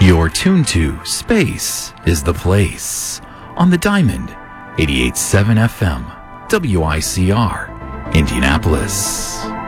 You're tuned to Space is the Place on the Diamond 88.7 FM, WICR, Indianapolis.